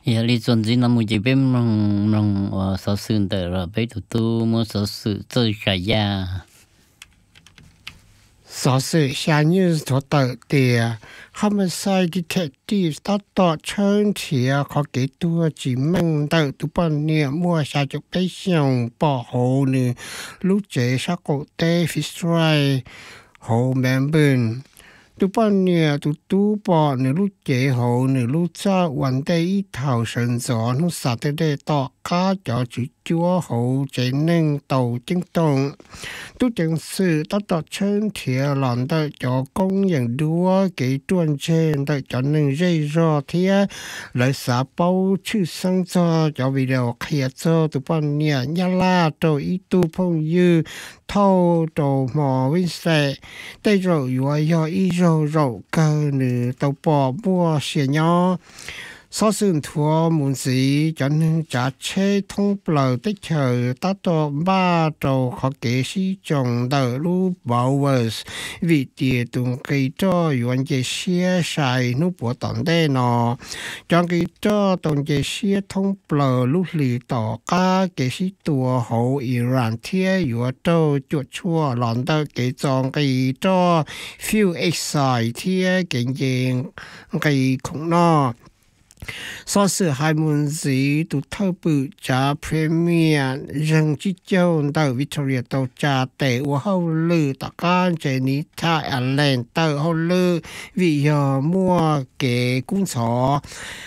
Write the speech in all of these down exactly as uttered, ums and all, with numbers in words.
giờ lý chuẩn gì nó muốn chỉ biết nông nông ờ sáu mươi tờ rồi biết tụi tu mua sáu mươi chơi cả ya 所是下年所得的，他们赛的特地到到春天，可给多几门到都半年末下就被想保护呢，路这下个的 fish fry 好明白。都半年都都把你路结好，你路在วันได้一头身上，你啥的的到家就就做好这能到正当，都正是到到春天浪的就供应多给赚钱的就能热热天来啥包去生活，就为了开做都半年呀啦到一度朋友。thâu đồ mò với xe đây rồi vừa giờ ít rồi rồi cơ nữa tàu bò mua xe nhỏ sau sinh thua muốn gì cho nên trả chế thông bờ tích chờ ta tổ ba đầu khó kế sĩ trồng đầu lu bảo vật vì tiền tung cây cho yuan chế xe xài nu bộ tận đây nó trong cây cho tung chế xe thông bờ lu lì tỏ cá kế sĩ tua hậu Iran thiên yuan đâu chuột chua lòn đâu kế trong cây cho fuel excite thiên kế nhiên cây khủng nó所是还门子都透不加 Premier 人之中到 Victoria 到加地我后路大家这里他 Allen 到后路为要摸给工作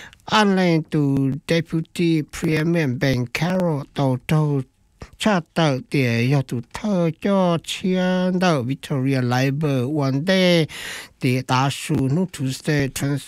Allen 到 Deputy Premier Ben Carroll 到到cha tàu tiền do tụt thơ cho chiên đầu Victoria Labour one day để đa số nút Tuesday trans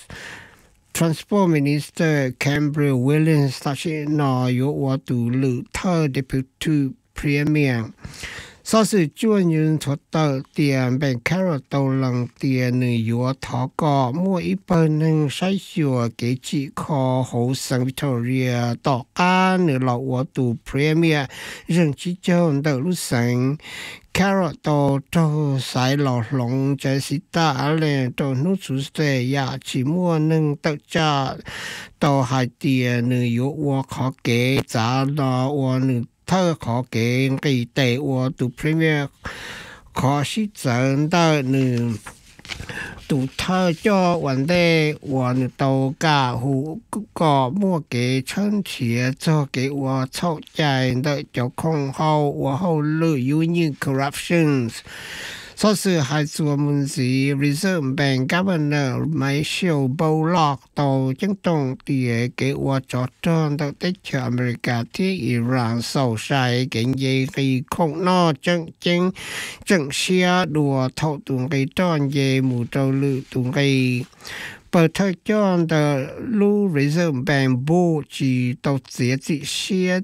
Transport Minister Campbell Williams ta sẽ nói yo wa tu lu thơ Deputy Premier sau sự chuyên nhân thuật tờ tiền bên Carol tàu lần tiền nữ yo thọ có mua ít bên nâng sai sửa cái chỉ khó hậu sang Victoria tỏ cá nữ lọ wa tu Premier rừng chỉ cho đầu lúc sáng Carol tàu tàu sai lọ lòng trái sĩ ta lên tàu nút xuống xe ya chỉ mua nâng tàu cha tàu hai tiền nữ yo wa khó kế giá lọ wa nữ thơ khó kế cái tệ của tụ Premier khó sĩ dẫn到nữ tụ thơ cho vấn đề của nữ tàu cả hữu có mua cái chân thiết cho cái của châu chạy đợi cho không hậu của hậu lự union corruptions sau sự hai số muốn gì Reserve Bank Governor Michael Bullock tàu chứng tổng tiền cái của cho trơn tàu tích cho America thì Iran sau sai cái gì cái không nó chân chân chân xe đùa thâu tuần cái tròn về mù trâu lự tuần cái bởi thời gian的路 Reserve Bank 不只到自己些